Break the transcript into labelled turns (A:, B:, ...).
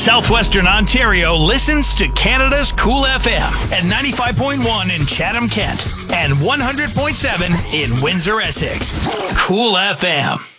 A: Southwestern Ontario listens to Canada's Cool FM at 95.1 in Chatham, Kent, and 100.7 in Windsor, Essex. Cool FM.